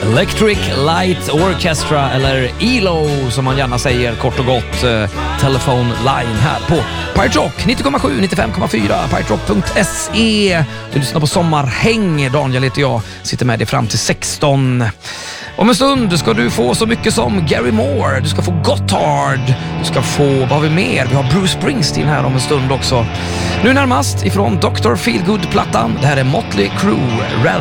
Electric Light Orchestra, eller ELO som man gärna säger kort och gott. Telephone Line här på Pirate Rock 90,7, 95,4, piraterock.se. Du lyssnar på Sommarhäng. Daniel heter jag, sitter med dig fram till 16. Om en stund ska du få så mycket som Gary Moore, du ska få Gotthard, du ska få, vad har vi mer? Vi har Bruce Springsteen här om en stund också. Nu närmast ifrån Dr. Feelgood-plattan, det här är Motley Crue, Realm.